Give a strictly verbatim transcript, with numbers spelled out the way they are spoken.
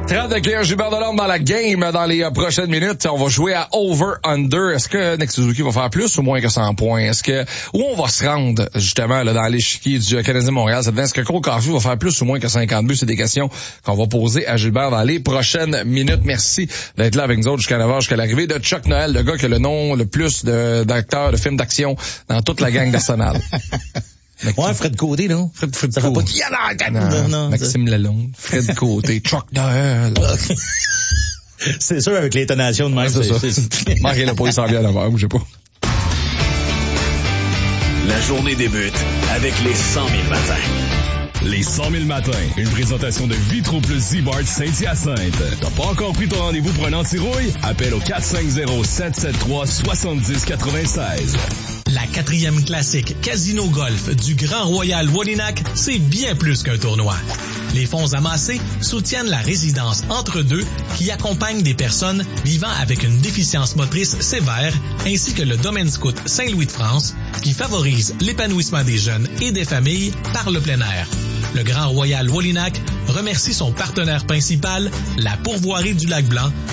trente d'accueillir Gilbert Delorme dans la game dans les euh, prochaines minutes. On va jouer à over-under. Est-ce que Nick Suzuki va faire plus ou moins que cent points? Est-ce que, où on va se rendre, justement, là, dans l'échiquier du Canadien Montréal? Ça devient, est-ce que Cole Caulfield va faire plus ou moins que cinquante buts? C'est des questions qu'on va poser à Gilbert dans les prochaines minutes. Merci d'être là avec nous autres jusqu'à neuf heures, jusqu'à l'arrivée de Chuck Noël, le gars qui a le nom le plus de, d'acteurs de films d'action dans toute la gang d'Arsenal. Ouais, Fred Côté, non? Fred, Fred ça Côté. Va pas... non, non, non, Maxime Lalonde, Fred Côté, Chuck Noël. C'est sûr, avec l'intonation de Mike, c'est, c'est ça. Marc, il a pas, il s'en vient à neuf heures, bougez pas. La journée débute avec les cent mille matins. Les cent mille matins, une présentation de Vitro Plus Z-Bart Saint-Hyacinthe. T'as pas encore pris ton rendez-vous pour un anti-rouille? Appelle au quatre cinq zéro, sept sept trois, sept zéro neuf six. La quatrième classique Casino Golf du Grand Royal Wallinac, c'est bien plus qu'un tournoi. Les fonds amassés soutiennent la résidence Entre Deux qui accompagne des personnes vivant avec une déficience motrice sévère ainsi que le Domaine Scout Saint-Louis de France qui favorise l'épanouissement des jeunes et des familles par le plein air. Le Grand Royal Wallinac remercie son partenaire principal, la Pourvoirie du Lac-Blanc,